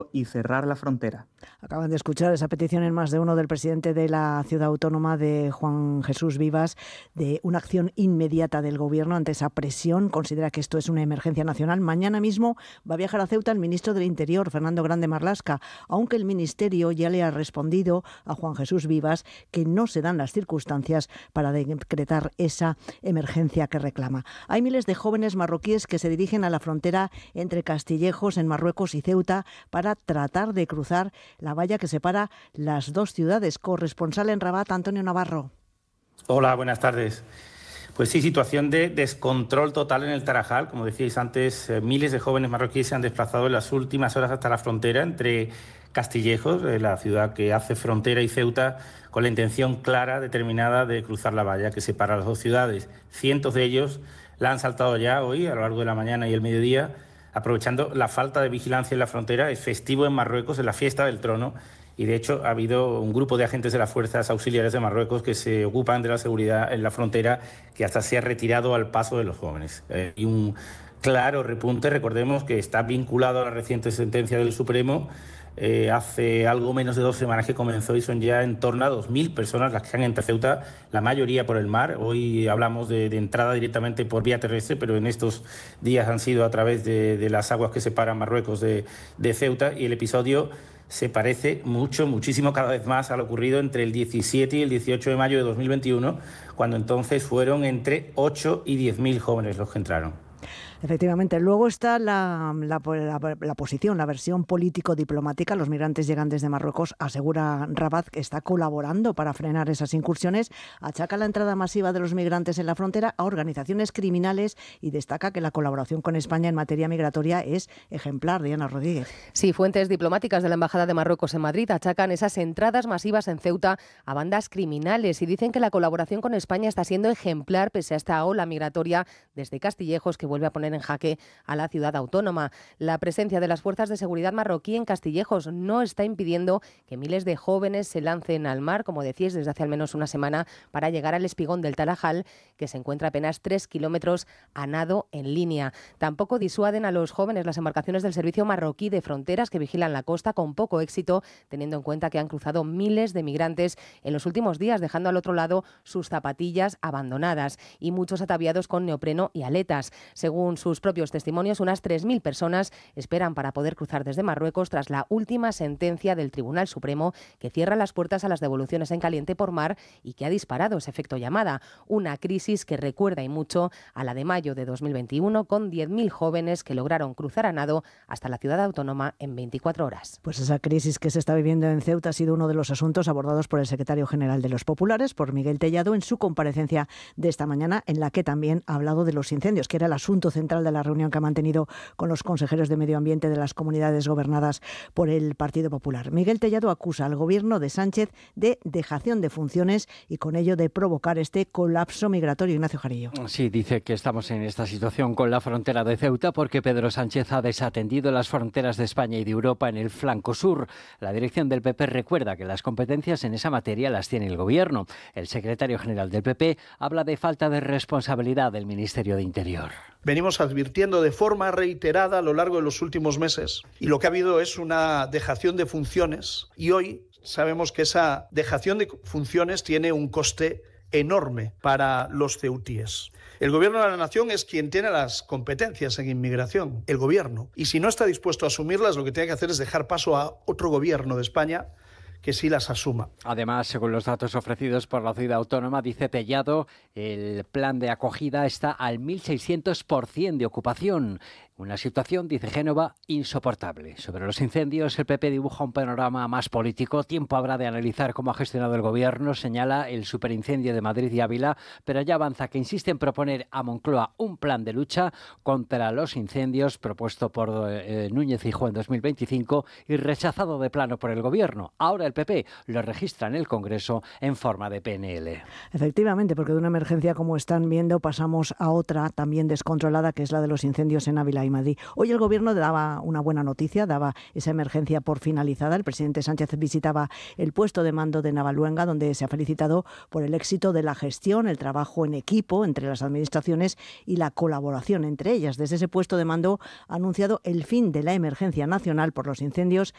y cerrar la frontera. Acaban de escuchar esa petición en más de uno del presidente de la ciudad autónoma, de Juan Jesús Vivas, de una acción inmediata del gobierno ante esa presión. Considera que esto es una emergencia nacional. Mañana mismo va a viajar a Ceuta el ministro del Interior, Fernando Grande Marlaska, aunque el ministerio ya le ha respondido a Juan Jesús Vivas que no se dan las circunstancias para decretar esa emergencia que reclama. Hay miles de jóvenes marroquíes que se dirigen a la frontera entre Castillejos, en Marruecos, y Ceuta para tratar de cruzar la valla que separa las dos ciudades. Corresponsal en Rabat, Antonio Navarro. Hola, buenas tardes. Pues sí, situación de descontrol total en el Tarajal. Como decíais antes, miles de jóvenes marroquíes se han desplazado en las últimas horas hasta la frontera entre Castillejos, la ciudad que hace frontera, y Ceuta, con la intención clara, determinada de cruzar la valla que separa las dos ciudades. Cientos de ellos la han saltado ya hoy, a lo largo de la mañana y el mediodía, aprovechando la falta de vigilancia en la frontera. Es festivo en Marruecos, es la fiesta del trono, y de hecho ha habido un grupo de agentes de las fuerzas auxiliares de Marruecos que se ocupan de la seguridad en la frontera, que hasta se ha retirado al paso de los jóvenes. Y un claro repunte, recordemos que está vinculado a la reciente sentencia del Supremo. Hace algo menos de 2 semanas que comenzó, y son ya en torno a 2.000 personas las que han entrado a Ceuta, la mayoría por el mar. Hoy hablamos de entrada directamente por vía terrestre, pero en estos días han sido a través de las aguas que separan Marruecos de Ceuta, y el episodio se parece muchísimo cada vez más a lo ocurrido entre el 17 y el 18 de mayo de 2021, cuando entonces fueron entre 8 y 10.000 jóvenes los que entraron. Efectivamente, luego está la posición, la versión político-diplomática. Los migrantes llegan desde Marruecos, asegura Rabat, que está colaborando para frenar esas incursiones. Achaca la entrada masiva de los migrantes en la frontera a organizaciones criminales y destaca que la colaboración con España en materia migratoria es ejemplar. Diana Rodríguez. Sí, fuentes diplomáticas de la Embajada de Marruecos en Madrid achacan esas entradas masivas en Ceuta a bandas criminales y dicen que la colaboración con España está siendo ejemplar pese a esta ola migratoria desde Castillejos, que vuelve a poner en jaque a la ciudad autónoma. La presencia de las fuerzas de seguridad marroquí en Castillejos no está impidiendo que miles de jóvenes se lancen al mar, como decís, desde hace al menos una semana, para llegar al espigón del Tarajal, que se encuentra apenas 3 kilómetros a nado en línea. Tampoco disuaden a los jóvenes las embarcaciones del Servicio Marroquí de Fronteras, que vigilan la costa con poco éxito, teniendo en cuenta que han cruzado miles de migrantes en los últimos días, dejando al otro lado sus zapatillas abandonadas y muchos ataviados con neopreno y aletas. Según sus propios testimonios, unas 3.000 personas esperan para poder cruzar desde Marruecos tras la última sentencia del Tribunal Supremo, que cierra las puertas a las devoluciones en caliente por mar y que ha disparado ese efecto llamada. Una crisis que recuerda y mucho a la de mayo de 2021, con 10.000 jóvenes que lograron cruzar a nado hasta la ciudad autónoma en 24 horas. Pues esa crisis que se está viviendo en Ceuta ha sido uno de los asuntos abordados por el secretario general de los Populares, por Miguel Tellado, en su comparecencia de esta mañana, en la que también ha hablado de los incendios, que era el asunto central de la reunión que ha mantenido con los consejeros de Medio Ambiente de las comunidades gobernadas por el Partido Popular. Miguel Tellado acusa al gobierno de Sánchez de dejación de funciones y con ello de provocar este colapso migratorio. Ignacio Jarillo. Sí, dice que estamos en esta situación con la frontera de Ceuta porque Pedro Sánchez ha desatendido las fronteras de España y de Europa en el flanco sur. La dirección del PP recuerda que las competencias en esa materia las tiene el gobierno. El secretario general del PP habla de falta de responsabilidad del Ministerio de Interior. Venimos advirtiendo de forma reiterada a lo largo de los últimos meses, y lo que ha habido es una dejación de funciones, y hoy sabemos que esa dejación de funciones tiene un coste enorme para los ceutíes. El gobierno de la nación es quien tiene las competencias en inmigración, el gobierno, y si no está dispuesto a asumirlas, lo que tiene que hacer es dejar paso a otro gobierno de España que sí las asuma. Además, según los datos ofrecidos por la ciudad autónoma, dice Tellado, el plan de acogida está al 1.600% de ocupación. Una situación, dice Génova, insoportable. Sobre los incendios, el PP dibuja un panorama más político. Tiempo habrá de analizar cómo ha gestionado el gobierno, señala el superincendio de Madrid y Ávila, pero ya avanza que insiste en proponer a Moncloa un plan de lucha contra los incendios propuesto por Núñez Feijóo en 2025 y rechazado de plano por el gobierno. Ahora el PP lo registra en el Congreso en forma de PNL. Efectivamente, porque de una emergencia, como están viendo, pasamos a otra también descontrolada, que es la de los incendios en Ávila y Madrid. Hoy el gobierno daba una buena noticia, daba esa emergencia por finalizada. El presidente Sánchez visitaba el puesto de mando de Navaluenga, donde se ha felicitado por el éxito de la gestión, el trabajo en equipo entre las administraciones y la colaboración entre ellas. Desde ese puesto de mando ha anunciado el fin de la emergencia nacional por los incendios